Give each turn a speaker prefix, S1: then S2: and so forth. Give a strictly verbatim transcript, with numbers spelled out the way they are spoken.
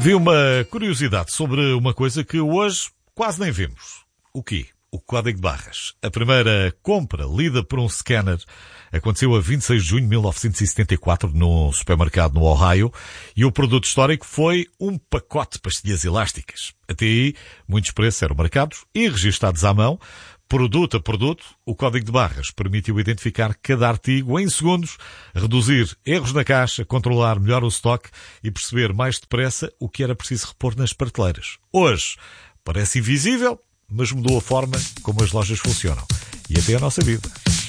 S1: Vi uma curiosidade sobre uma coisa que hoje quase nem vemos. O quê? O código de barras. A primeira compra lida por um scanner aconteceu a vinte e seis de junho de mil novecentos e setenta e quatro num supermercado no Ohio e o produto histórico foi um pacote de pastilhas elásticas. Até aí, muitos preços eram marcados e registados à mão. Produto a produto, o código de barras permitiu identificar cada artigo em segundos, reduzir erros na caixa, controlar melhor o estoque e perceber mais depressa o que era preciso repor nas prateleiras. Hoje, parece invisível, mas mudou a forma como as lojas funcionam. E até a nossa vida.